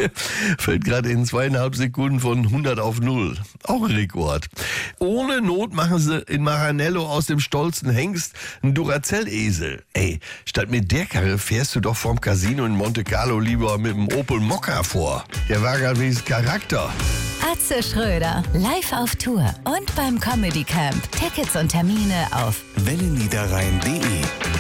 Fällt gerade in 2,5 Sekunden von 100 auf 0. Auch ein Rekord. Ohne Not machen sie in Maranello aus dem stolzen Hengst einen Duracell-Esel. Ey, statt mit der Karre fährst du doch vom Casino in Monte Carlo lieber mit dem Opel Mokka vor. Der war gar wenigstens Charakter. Atze Schröder, live auf Tour und beim Comedy Camp. Tickets und Termine auf welleniederrhein.de